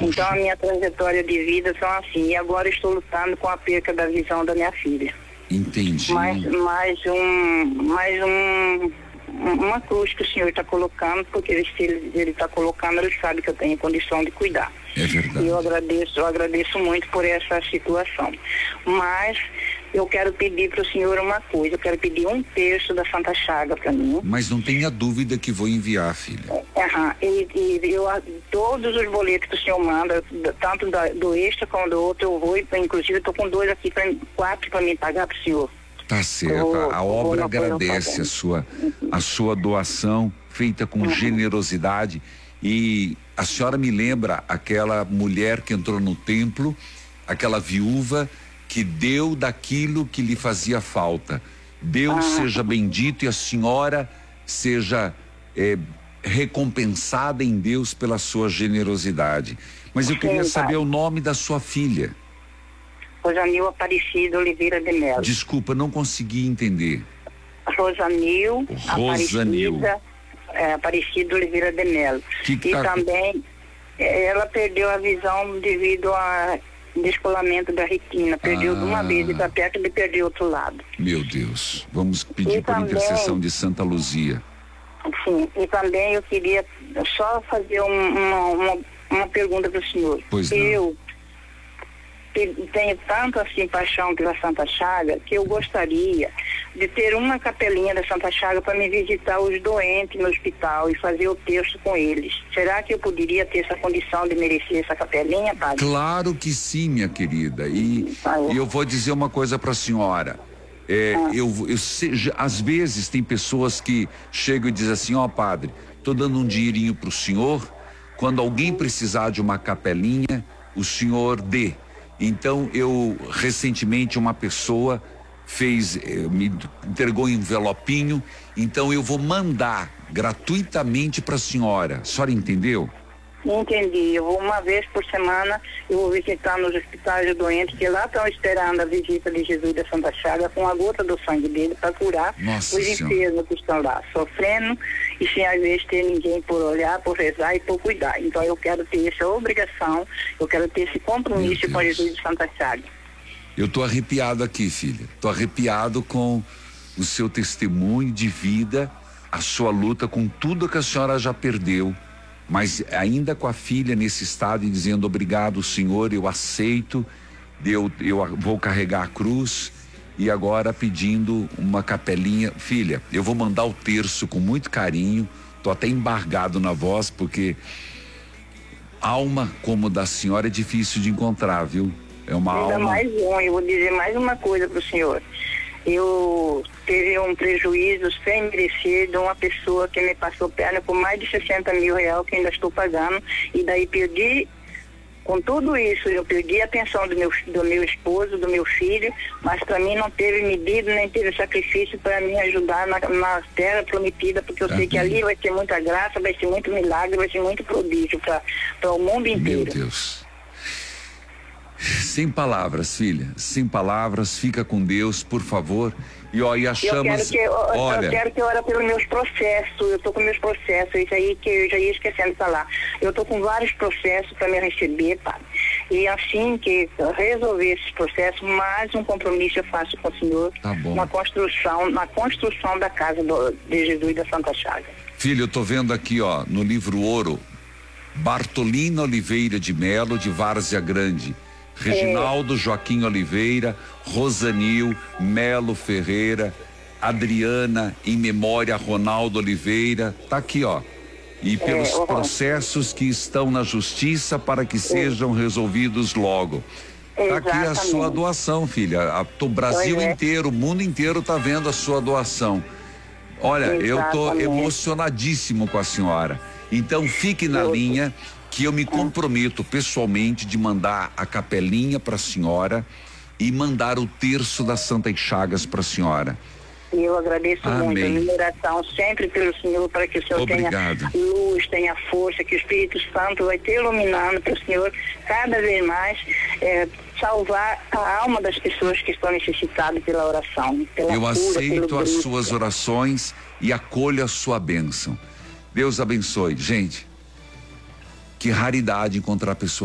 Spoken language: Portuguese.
Então a minha trajetória de vida são assim, e agora estou lutando com a perca da visão da minha filha. Entendi. Uma cruz que o senhor está colocando, porque se ele está colocando, ele sabe que eu tenho condição de cuidar. É verdade. E eu agradeço muito por essa situação. Mas eu quero pedir para o senhor uma coisa, eu quero pedir 1/3 da Santa Chaga para mim. Mas não tenha dúvida que vou enviar, filha. Todos os boletos que o senhor manda, tanto do extra como do outro, eu vou, inclusive eu tô com 2 aqui, 4 para me pagar para o senhor. Tá certo, a obra agradece a sua doação feita com generosidade, e a senhora me lembra aquela mulher que entrou no templo, aquela viúva que deu daquilo que lhe fazia falta. Deus seja bendito e a senhora seja recompensada em Deus pela sua generosidade. Mas eu queria saber o nome da sua filha. Rosanil Aparecida Oliveira de Melo. Desculpa, não consegui entender. Rosanil. Aparecida Oliveira de Melo. Também ela perdeu a visão devido a descolamento da retina. Perdeu de uma vez e está perto de perder outro lado. Meu Deus. Vamos pedir por intercessão de Santa Luzia. Sim, e também eu queria só fazer uma pergunta para o senhor. Pois não. Eu tenho tanto assim paixão pela Santa Chaga que eu gostaria de ter uma capelinha da Santa Chaga para me visitar os doentes no hospital e fazer o terço com eles. Será que eu poderia ter essa condição de merecer essa capelinha, padre? Claro que sim, minha querida. E eu vou dizer uma coisa para a senhora. Às vezes tem pessoas que chegam e dizem assim: ó, padre, tô dando um dinheirinho pro senhor, quando alguém precisar de uma capelinha, o senhor dê. Então recentemente uma pessoa me entregou um envelopinho, então eu vou mandar gratuitamente para a senhora entendeu? Entendi. Eu vou uma vez por semana, eu vou visitar nos hospitais doentes que lá estão esperando a visita de Jesus da Santa Chaga com a gota do sangue dele para curar os enfermos que estão lá sofrendo e sem às vezes ter ninguém por olhar, por rezar e por cuidar. Então eu quero ter essa obrigação, eu quero ter esse compromisso com Jesus de Santa Chaga. Eu tô arrepiado aqui, filha. Tô arrepiado com o seu testemunho de vida, a sua luta com tudo que a senhora já perdeu, mas ainda com a filha nesse estado e dizendo: obrigado, Senhor, eu aceito, eu vou carregar a cruz, e agora pedindo uma capelinha. Filha, eu vou mandar o terço com muito carinho, tô até embargado na voz, porque alma como da senhora é difícil de encontrar, viu? É uma alma. Eu vou dizer mais uma coisa pro senhor. Eu teve um prejuízo sem merecer de uma pessoa que me passou perna por mais de R$60 mil que ainda estou pagando, e daí perdi, com tudo isso, eu perdi a pensão do meu esposo, do meu filho, mas para mim não teve medida, nem teve sacrifício para me ajudar na terra prometida, porque eu sei que ali vai ter muita graça, vai ser muito milagre, vai ser muito prodígio para o mundo inteiro. Meu Deus. Sem palavras, filha, sem palavras, fica com Deus, por favor. E a chamas. Eu quero que ore pelos meus processos. Eu tô com meus processos, isso aí que eu já ia esquecendo de falar. Eu tô com vários processos para me receber, padre. E assim que resolver esses processos, mais um compromisso eu faço com o senhor. Tá bom. Na construção da casa de Jesus da Santa Chaga. Filho, eu tô vendo aqui, no livro Ouro, Bartolina Oliveira de Melo, de Várzea Grande. Reginaldo Joaquim Oliveira, Rosanil Melo Ferreira, Adriana, em memória Ronaldo Oliveira, tá aqui, e pelos processos que estão na justiça para que sejam resolvidos logo. Tá aqui a sua doação, filha. O Brasil inteiro, o mundo inteiro tá vendo a sua doação. Olha, eu tô emocionadíssimo com a senhora. Então fique na linha, que eu me comprometo pessoalmente de mandar a capelinha para a senhora e mandar o terço das Santas Chagas para a senhora. Eu agradeço muito a minha oração sempre pelo Senhor, para que o Senhor tenha luz, tenha força, que o Espírito Santo vai te iluminando para o Senhor cada vez mais salvar a alma das pessoas que estão necessitadas pela oração. Eu aceito as suas orações e acolho a sua bênção. Deus abençoe. Gente, que raridade encontrar pessoas